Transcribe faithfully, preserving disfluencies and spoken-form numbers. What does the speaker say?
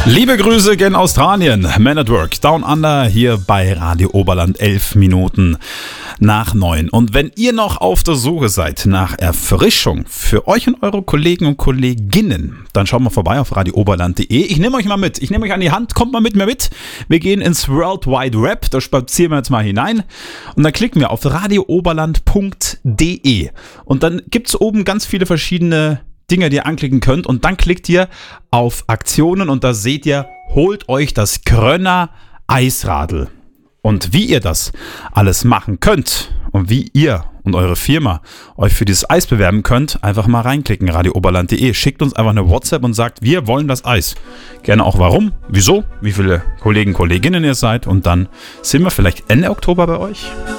Liebe Grüße gen Australien, Man at Work, Down Under, hier bei Radio Oberland, elf Minuten nach neun. Und wenn ihr noch auf der Suche seid nach Erfrischung für euch und eure Kollegen und Kolleginnen, dann schaut mal vorbei auf radio oberland punkt de. Ich nehme euch mal mit, ich nehme euch an die Hand, kommt mal mit mir mit. Wir gehen ins World Wide Web, da spazieren wir jetzt mal hinein und dann klicken wir auf radio oberland punkt de und dann gibt es oben ganz viele verschiedene Dinge, die ihr anklicken könnt und dann klickt ihr auf Aktionen und da seht ihr, holt euch das Grönner Eisradl. Und wie ihr das alles machen könnt und wie ihr und eure Firma euch für dieses Eis bewerben könnt, einfach mal reinklicken, radio oberland punkt de. Schickt uns einfach eine WhatsApp und sagt, wir wollen das Eis. Gerne auch warum, wieso, wie viele Kollegen, Kolleginnen ihr seid und dann sind wir vielleicht Ende Oktober bei euch.